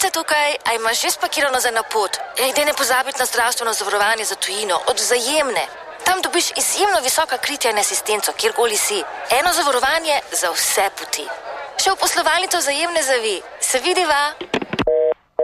si tukaj, a imaš že spakirano za napot? Daj ne pozabiti na zdravstveno zavarovanje za tujino, od Vzajemne. Tam dobiš izjemno visoka kritja in asistenco, kjerkoli si. Eno zavarovanje za vse poti. Še v poslovalnico Vzajemne zavi. Se vidiva?